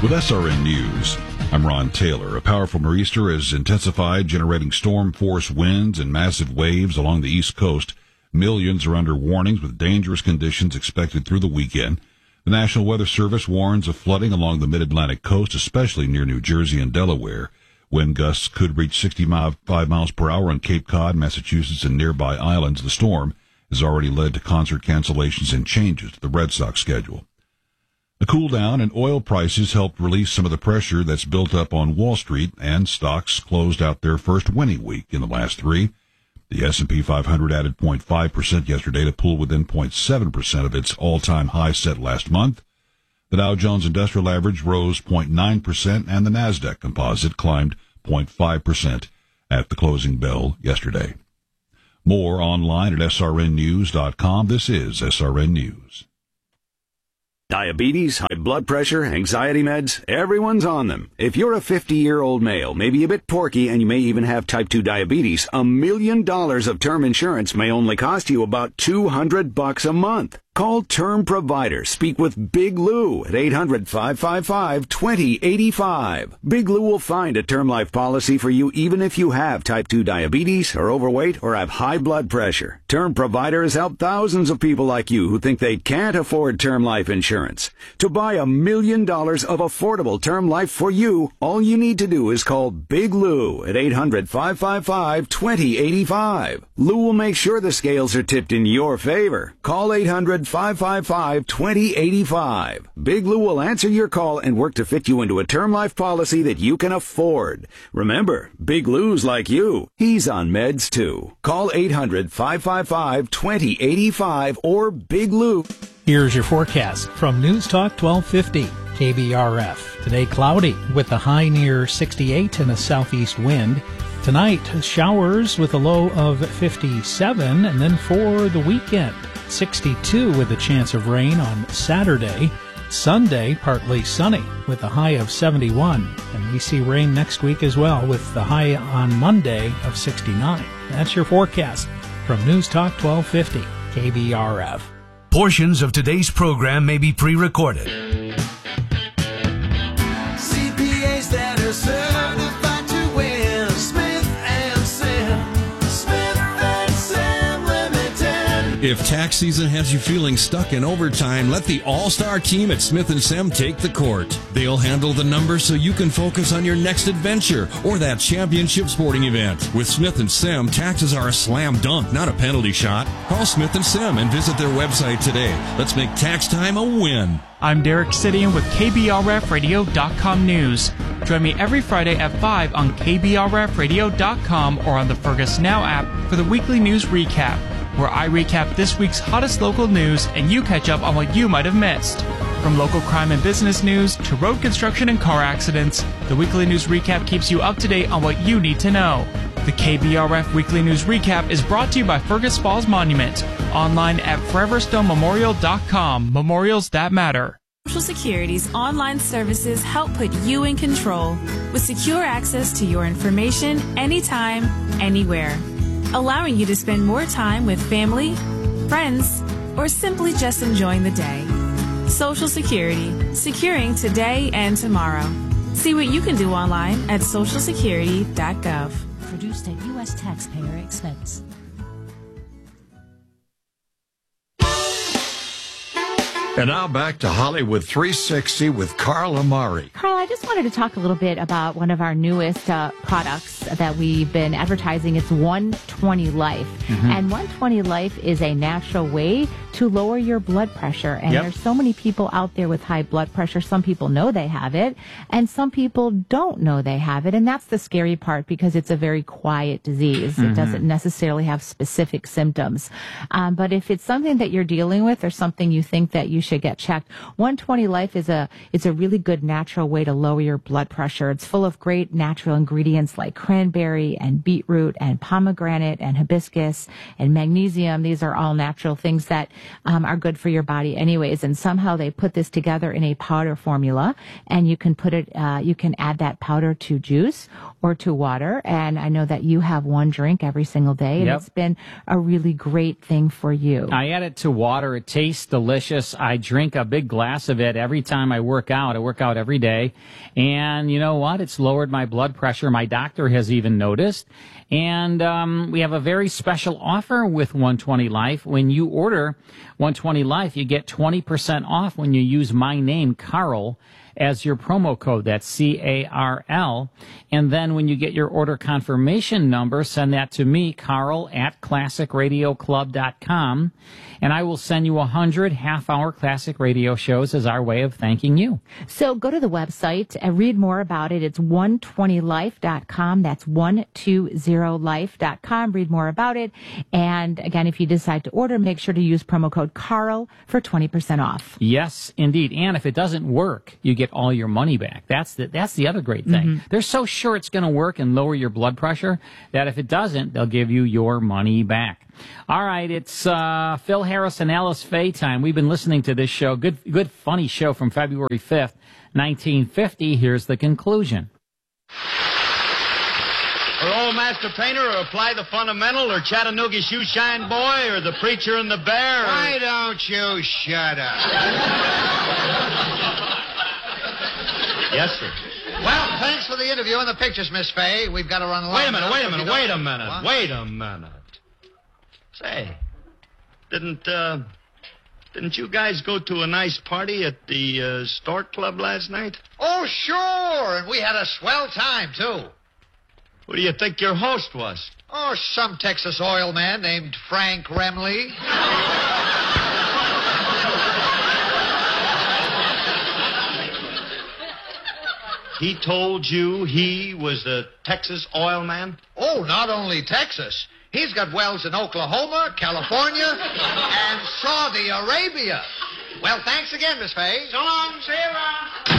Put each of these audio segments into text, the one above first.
With SRN News, I'm Ron Taylor. A powerful nor'easter has intensified, generating storm-force winds and massive waves along the East Coast. Millions are under warnings with dangerous conditions expected through the weekend. The National Weather Service warns of flooding along the mid-Atlantic coast, especially near New Jersey and Delaware. Wind gusts could reach 65 miles per hour on Cape Cod, Massachusetts, and nearby islands. The storm has already led to concert cancellations and changes to the Red Sox schedule. The cool down in oil prices helped release some of the pressure that's built up on Wall Street, and stocks closed out their first winning week in the last three. The S&P 500 added 0.5% yesterday to pull within 0.7% of its all-time high set last month. The Dow Jones Industrial Average rose 0.9%, and the Nasdaq Composite climbed 0.5% at the closing bell yesterday. More online at srnnews.com. This is SRN News. Diabetes, high blood pressure, anxiety meds, everyone's on them. If you're a 50-year-old male, maybe a bit porky, and you may even have type 2 diabetes, $1 million of term insurance may only cost you about $200 a month. Call Term Provider. Speak with Big Lou at 800-555-2085. Big Lou will find a term life policy for you even if you have type 2 diabetes, are overweight, or have high blood pressure. Term Provider has helped thousands of people like you who think they can't afford term life insurance. To buy $1 million of affordable term life for you, all you need to do is call Big Lou at 800-555-2085. Lou will make sure the scales are tipped in your favor. Call 800-555-2085. Big Lou will answer your call and work to fit you into a term life policy that you can afford. Remember, Big Lou's like you. He's on meds too. Call 800-555-2085 or Big Lou. Here's your forecast from News Talk 1250 KBRF. Today cloudy with a high near 68 and a southeast wind. Tonight showers with a low of 57, and then for the weekend 62 with a chance of rain on Saturday. Sunday, partly sunny with a high of 71. And we see rain next week as well with the high on Monday of 69. That's your forecast from News Talk 1250 KBRF. Portions of today's program may be pre-recorded. CPAs that are certified to win. Smith and Sam. Smith and Sam Limited. If tax season has you feeling stuck in overtime, let the all-star team at Smith & Sam take the court. They'll handle the numbers so you can focus on your next adventure or that championship sporting event. With Smith & Sam, taxes are a slam dunk, not a penalty shot. Call Smith & Sam and visit their website today. Let's make tax time a win. I'm Derek Sidian with KBRFradio.com News. Join me every Friday at 5 on KBRFradio.com or on the Fergus Now app for the weekly news recap, where I recap this week's hottest local news and you catch up on what you might have missed. From local crime and business news to road construction and car accidents, the weekly news recap keeps you up to date on what you need to know. The KBRF Weekly News Recap is brought to you by Fergus Falls Monument, online at foreverstonемemorial.com. Memorials that matter. Social Security's online services help put you in control with secure access to your information anytime, anywhere, allowing you to spend more time with family, friends, or simply just enjoying the day. Social Security, securing today and tomorrow. See what you can do online at socialsecurity.gov. Produced at U.S. taxpayer expense. And now back to Hollywood 360 with Carl Amari. Carl, I just wanted to talk a little bit about one of our newest products that we've been advertising. It's 120 Life. Mm-hmm. And 120 Life is a natural way to lower your blood pressure. And there's so many people out there with high blood pressure. Some people know they have it, and some people don't know they have it. And that's the scary part, because it's a very quiet disease. Mm-hmm. It doesn't necessarily have specific symptoms. But if it's something that you're dealing with or something you think that you should get checked, 120 Life is a really good natural way to lower your blood pressure. It's full of great natural ingredients like cranberry and beetroot and pomegranate and hibiscus and magnesium. These are all natural things that are good for your body anyways. And somehow they put this together in a powder formula, and you can put it, you can add that powder to juice or to water. And I know that you have one drink every single day, and it's been a really great thing for you. I add it to water. It tastes delicious. I drink a big glass of it every time I work out. I work out every day. And you know what? It's lowered my blood pressure. My doctor has even noticed. And we have a very special offer with 120 Life. When you order 120 Life, you get 20% off when you use my name, Carl, as your promo code. That's C-A-R-L. And then when you get your order confirmation number, send that to me, Carl, at ClassicRadioClub.com. And I will send you 100 half-hour classic radio shows as our way of thanking you. So go to the website and read more about it. It's 120life.com. That's 120life.com. Read more about it. And again, if you decide to order, make sure to use promo code Carl for 20% off. Yes, indeed. And if it doesn't work, you get all your money back. That's the other great thing. They're so sure it's going to work and lower your blood pressure that if it doesn't, they'll give you your money back. All right, it's Phil Harris and Alice Faye time. We've been listening to this show. Good, funny show from February 5th, 1950. Here's the conclusion. Or Old Master Painter, or Apply the Fundamental, or Chattanooga Shoe Shine Boy, or The Preacher and the Bear. Why don't you shut up? Yes, sir. Well, thanks for the interview and the pictures, Miss Fay. We've got to run along. Wait a minute. What? Wait a minute. Say, didn't you guys go to a nice party at the Stork Club last night? Oh, sure. And we had a swell time, too. Who do you think your host was? Oh, some Texas oil man named Frank Remley. He told you he was a Texas oil man? Oh, not only Texas. He's got wells in Oklahoma, California, and Saudi Arabia. Well, thanks again, Miss Fay. So long, Sarah.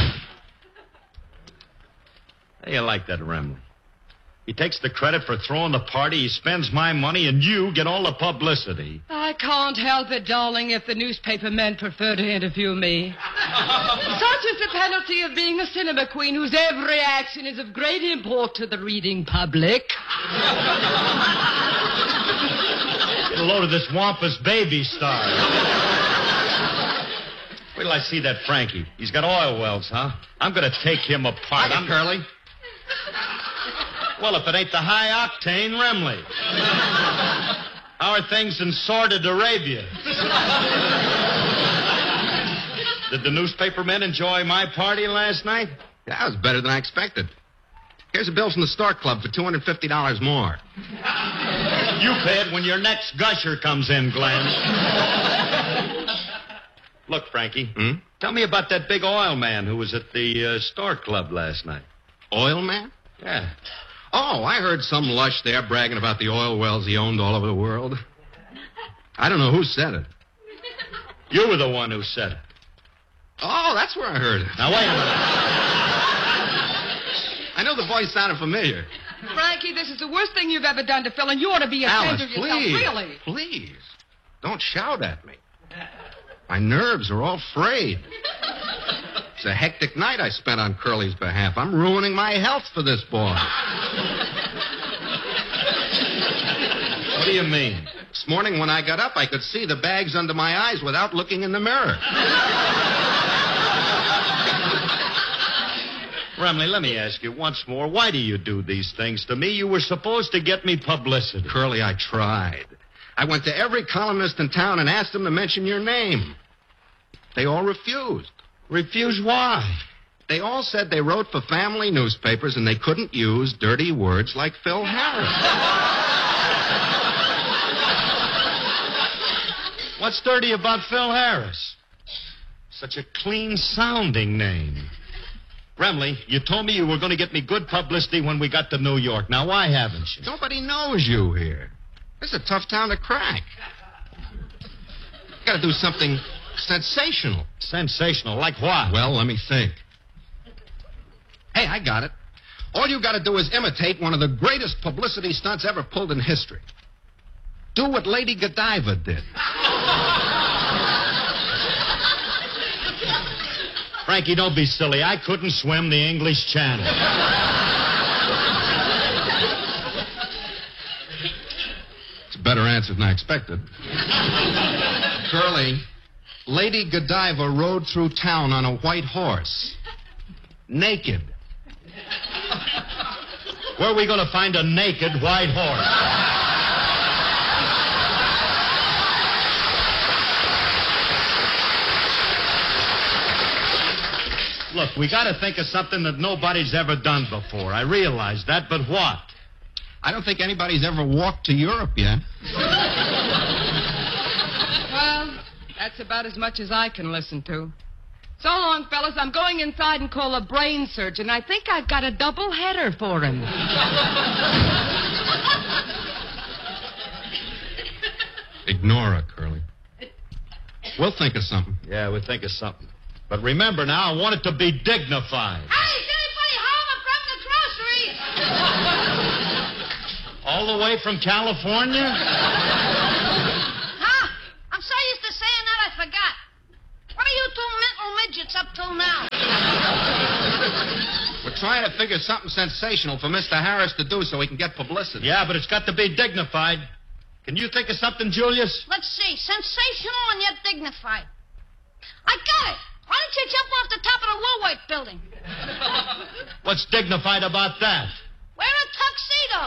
How do you like that, Remley? He takes the credit for throwing the party, he spends my money, and you get all the publicity. I can't help it, darling, if the newspaper men prefer to interview me. Such is the penalty of being a cinema queen whose every action is of great import to the reading public. Get a load of this wampus baby star. Wait till I see that Frankie. He's got oil wells, huh? I'm going to take him apart. I'm Curly. Well, if it ain't the high-octane Remley. How are things in sordid Arabia? Did the newspaper men enjoy my party last night? Yeah, that was better than I expected. Here's a bill from the Stork Club for $250 more. You pay it when your next gusher comes in, Glenn. Look, Frankie, tell me about that big oil man who was at the Stork Club last night. Oil man? Yeah. Oh, I heard some lush there bragging about the oil wells he owned all over the world. I don't know who said it. You were the one who said it. Oh, that's where I heard it. Now, wait a minute. I know the voice sounded familiar. Frankie, this is the worst thing you've ever done to Phil, and you ought to be ashamed of yourself, really. Please. Don't shout at me. My nerves are all frayed. It's a hectic night I spent on Curly's behalf. I'm ruining my health for this boy. What do you mean? This morning when I got up, I could see the bags under my eyes without looking in the mirror. Remley, let me ask you once more, why do you do these things to me? You were supposed to get me publicity. Curly, I tried. I went to every columnist in town and asked them to mention your name. They all refused. Refused why? They all said they wrote for family newspapers and they couldn't use dirty words like Phil Harris. What's dirty about Phil Harris? Such a clean-sounding name. Remley, you told me you were going to get me good publicity when we got to New York. Now, why haven't you? Nobody knows you here. This is a tough town to crack. Got to do something sensational. Sensational? Like what? Well, let me think. Hey, I got it. All you got to do is imitate one of the greatest publicity stunts ever pulled in history. Do what Lady Godiva did. Frankie, don't be silly. I couldn't swim the English Channel. It's a better answer than I expected. Curly, Lady Godiva rode through town on a white horse. Naked. Where are we going to find a naked white horse? Look, we got to think of something that nobody's ever done before. I realize that, but what? I don't think anybody's ever walked to Europe yet. Well, that's about as much as I can listen to. So long, fellas. I'm going inside and call a brain surgeon. I think I've got a double header for him. Ignore her, Curly. We'll think of something. Yeah, we'll think of something. But remember now, I want it to be dignified. Hey, is anybody home? I brought the groceries. All the way from California? Huh? I'm so used to saying that I forgot. What are you two mental midgets up till now? We're trying to figure something sensational for Mr. Harris to do so he can get publicity. Yeah, but it's got to be dignified. Can you think of something, Julius? Let's see. Sensational and yet dignified. I got it. Why don't you jump off the top of the Woolworth building? What's dignified about that? Wear a tuxedo.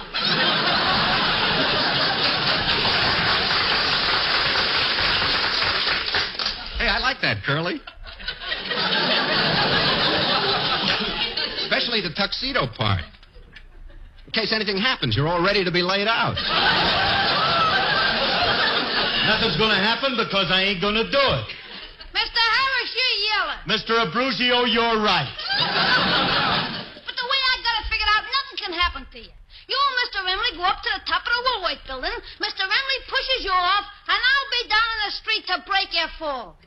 Hey, I like that, Curly. Especially the tuxedo part. In case anything happens, you're all ready to be laid out. Nothing's going to happen because I ain't going to do it. Mr. Harris, you're yelling. Mr. Abruzio, you're right. But the way I got it figured out, nothing can happen to you. You and Mr. Emily go up to the top of the Woolworth building. Mr. Emily pushes you off, and I'll be down in the street to break your fall.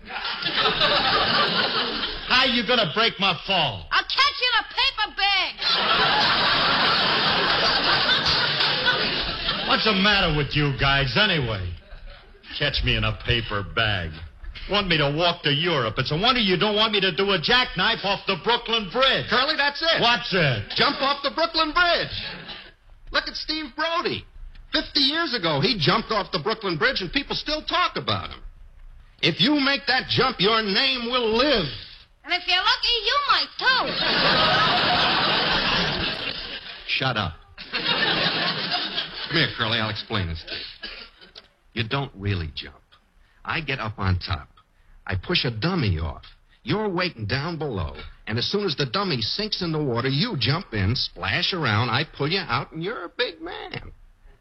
How you going to break my fall? I'll catch you in a paper bag. What's the matter with you guys, anyway? Catch me in a paper bag. Want me to walk to Europe. It's a wonder you don't want me to do a jackknife off the Brooklyn Bridge. Curly, that's it. What's it? Jump off the Brooklyn Bridge. Look at Steve Brody. 50 years ago, he jumped off the Brooklyn Bridge, and people still talk about him. If you make that jump, your name will live. And if you're lucky, you might, too. Shut up. Come here, Curly. I'll explain this to you. You don't really jump. I get up on top. I push a dummy off. You're waiting down below, and as soon as the dummy sinks in the water, you jump in, splash around, I pull you out, and you're a big man.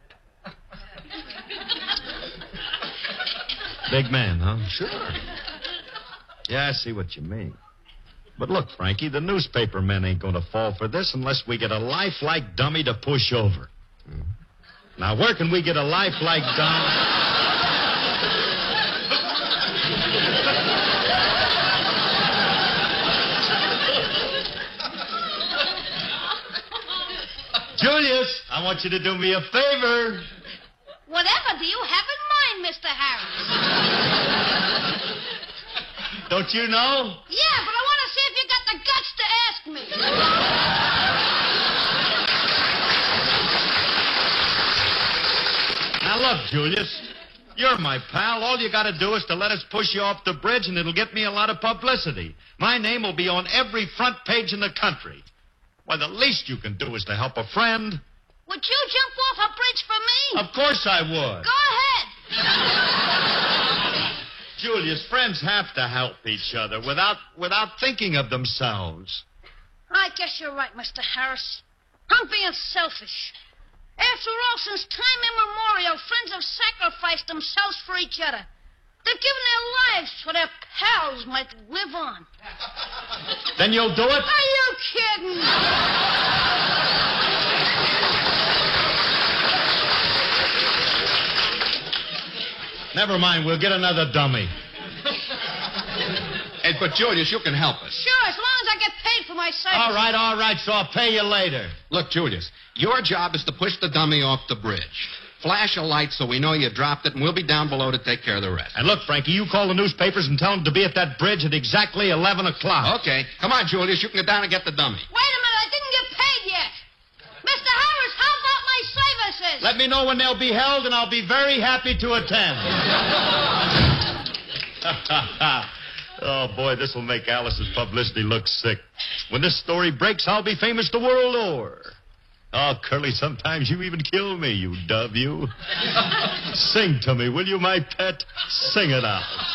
Big man, huh? Sure. Yeah, I see what you mean. But look, Frankie, the newspaper men ain't going to fall for this unless we get a lifelike dummy to push over. Mm-hmm. Now, where can we get a lifelike dummy? Julius, I want you to do me a favor. Whatever do you have in mind, Mr. Harris? Don't you know? Yeah, but I want to see if you got the guts to ask me. Now, look, Julius, you're my pal. All you got to do is to let us push you off the bridge, and it'll get me a lot of publicity. My name will be on every front page in the country. Why, the least you can do is to help a friend. Would you jump off a bridge for me? Of course I would. Go ahead. Julius, friends have to help each other without thinking of themselves. I guess you're right, Mr. Harris. I'm being selfish. After all, since time immemorial, friends have sacrificed themselves for each other. They've given their lives so their pals might live on. Then you'll do it? Are you kidding? Never mind, we'll get another dummy. Hey, but Julius, you can help us. Sure, as long as I get paid for my service. All right, so I'll pay you later. Look, Julius, your job is to push the dummy off the bridge. Flash a light so we know you dropped it, and we'll be down below to take care of the rest. And look, Frankie, you call the newspapers and tell them to be at that bridge at exactly 11 o'clock. Okay. Come on, Julius. You can get down and get the dummy. Wait a minute, I didn't get paid yet. Mr. Harris, how about my services? Let me know when they'll be held, and I'll be very happy to attend. Oh, boy, this will make Alice's publicity look sick. When this story breaks, I'll be famous the world over. Oh, Curly, sometimes you even kill me, you dove, you. Sing to me, will you, my pet? Sing it out.